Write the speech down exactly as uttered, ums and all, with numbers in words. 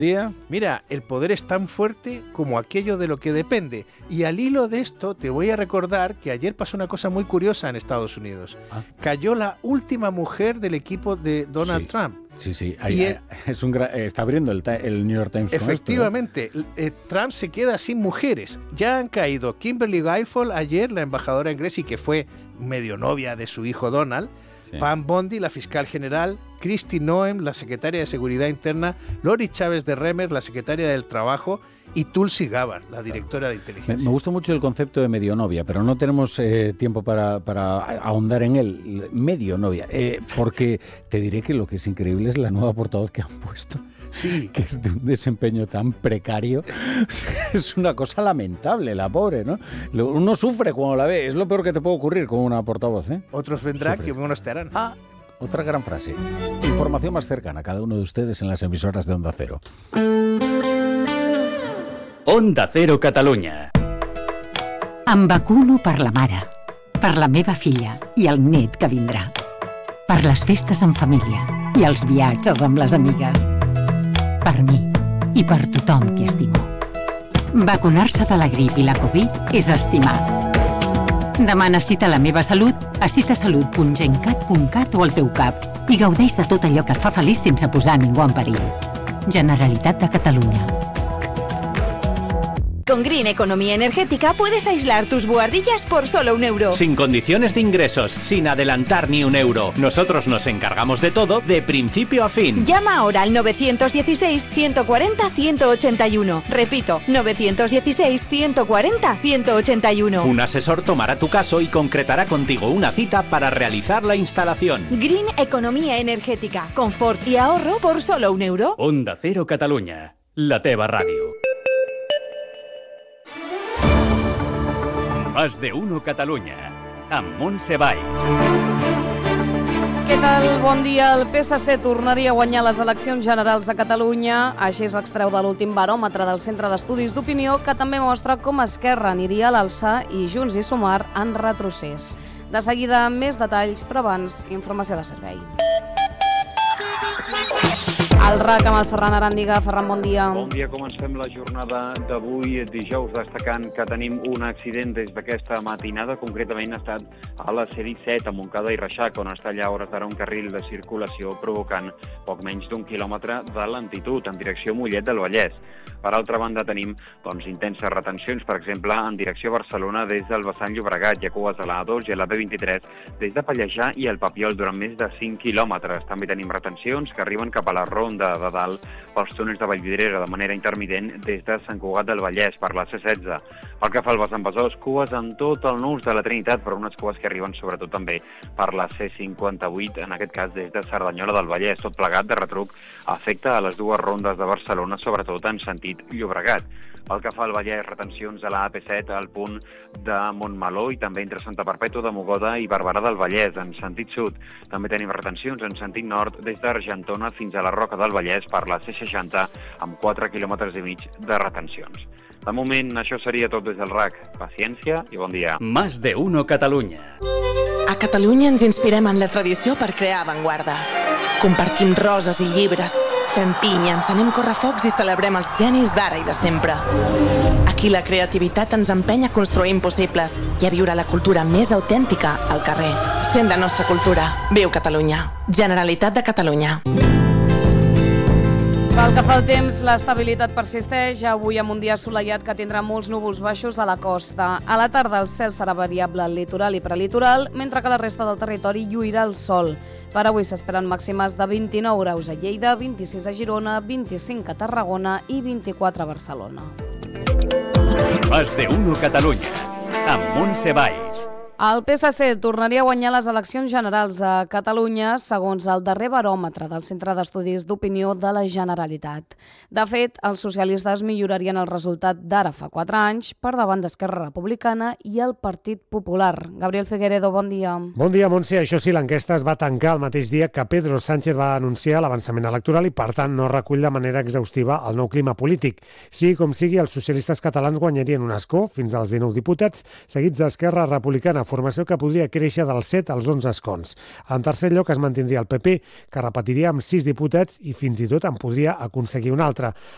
Día. Mira, el poder es tan fuerte como aquello de lo que depende. Y al hilo de esto te voy a recordar que ayer pasó una cosa muy curiosa en Estados Unidos. Ah. Cayó la última mujer del equipo de Donald sí. Trump. Sí, sí, ahí, el, es un gra- está abriendo el, el New York Times. Efectivamente, con esto, ¿eh? Eh, Trump se queda sin mujeres. Ya han caído Kimberly Guilfoyle ayer, la embajadora inglesa y que fue medio novia de su hijo Donald, sí. Pam Bondi, la fiscal general, Kristi Noem, la secretaria de Seguridad Interna, Lori Chávez de Remer, la secretaria del Trabajo, y Tulsi Gabbard, la directora de inteligencia. Me, me gusta mucho el concepto de medionovia, pero no tenemos eh, tiempo para, para ahondar en él. Medionovia, eh, porque te diré que lo que es increíble es la nueva portavoz que han puesto. Sí. Que es de un desempeño tan precario. Es una cosa lamentable, la pobre, ¿no? Uno sufre cuando la ve. Es lo peor que te puede ocurrir con una portavoz, ¿eh? Otros vendrán Sufre. Que buenos te harán. Ah, otra gran frase. Información más cercana a cada uno de ustedes en las emisoras de Onda Cero. Onda Cero Catalunya. Em vacuno per la mare, per la meva filla i el net que vindrà, per les festes en família i els viatges amb les amigues, per mi i per tothom que estimo. Vacunar-se de la grip i la Covid és estimar. Demana cita a la meva salut a citasalut punt gencat punt cat o al teu cap i gaudeix de tot allò que et fa feliç sense posar ningú en perill. Generalitat de Catalunya. Con Green Economía Energética puedes aislar tus buhardillas por solo un euro. Sin condiciones de ingresos, sin adelantar ni un euro. Nosotros nos encargamos de todo, de principio a fin. Llama ahora al nueve uno seis, uno cuatro cero, uno ocho uno. Repito, nueve uno seis, uno cuatro cero, uno ocho uno. Un asesor tomará tu caso y concretará contigo una cita para realizar la instalación. Green Economía Energética. Confort y ahorro por solo un euro. Onda Cero Catalunya. La teva ràdio. Más de uno Catalunya, amb Montse Valls. Què tal? Bon dia. El P S C tornaria a guanyar les eleccions generals a Catalunya. Així es extreu de l'últim baròmetre del Centre d'Estudis d'Opinió, que també mostra com Esquerra aniria a l'alça i Junts i Sumar en retrocés. De seguida, més detalls, però abans, informació de servei. El R A C amb el Ferran Aràndiga. Ferran, bon dia. Bon dia, comencem la jornada d'avui, dijous, destacant que tenim un accident des d'aquesta matinada, concretament ha estat a la C disset, a Montcada i Reixac, on està allà a hores d'ara un carril de circulació provocant poc menys d'un quilòmetre de lentitud en direcció Mollet del Vallès. Per altra banda, tenim doncs, intenses retencions, per exemple, en direcció a Barcelona des del vessant Llobregat, hi ha cues a la A dos i a la B vint-i-tres, des de Pallejà i el Papiol durant més de cinc quilòmetres. També tenim retencions que arriben cap a la Ronda de Dalt pels túnels de Vallvidrera de manera intermitent des de Sant Cugat del Vallès per la C setze. Pel que fa al vessant Besòs, cues en tot el nus de la Trinitat, però unes cues que arriben sobretot també per la C cinquanta-vuit, en aquest cas des de Cerdanyola del Vallès. Tot plegat de retruc afecta a les dues rondes de Barcelona, sobretot en sentit Llobregat. Pel que fa al Vallès, retencions a la A P set al punt de Montmeló i també entre Santa Perpètua de Mogoda i Barberà del Vallès, en sentit sud. També tenim retencions en sentit nord des d'Argentona fins a la Roca del Vallès per la C seixanta amb quatre quilòmetres i mig de retencions. De moment, això seria tot des del R A C. Paciència i bon dia. Más de uno Catalunya. A Catalunya ens inspirem en la tradició per crear avantguarda. Compartim roses i llibres, fem pinya, encenem correfocs i celebrem els genis d'ara i de sempre. Aquí la creativitat ens empeny a construir impossibles i a viure la cultura més autèntica al carrer. Sent la nostra cultura. Viu Catalunya. Generalitat de Catalunya. Pel que fa al temps, l'estabilitat persisteix avui amb un dia assolellat que tindrà molts núvols baixos a la costa. A la tarda el cel serà variable al litoral i prelitoral, mentre que la resta del territori lluirà el sol. Per avui s'esperen màximes de vint-i-nou graus a Lleida, vint-i-sis a Girona, vint-i-cinc a Tarragona i vint-i-quatre a Barcelona. Más de uno Catalunya, amb Montse Valls. El P S C tornaria a guanyar les eleccions generals a Catalunya segons el darrer baròmetre del Centre d'Estudis d'Opinió de la Generalitat. De fet, els socialistes millorarien el resultat d'ara fa quatre anys per davant d'Esquerra Republicana i el Partit Popular. Gabriel Figueredo, bon dia. Bon dia, Montse. Això sí, l'enquesta es va tancar el mateix dia que Pedro Sánchez va anunciar l'avançament electoral i, per tant, no recull de manera exhaustiva el nou clima polític. Sigui com sigui, els socialistes catalans guanyarien un escó fins als dinou diputats, seguits d'Esquerra Republicana, formació que podria créixer dels set als onze escons. En tercer lloc es mantindria el P P, que repetiria amb sis diputats i fins i tot en podria aconseguir un altre.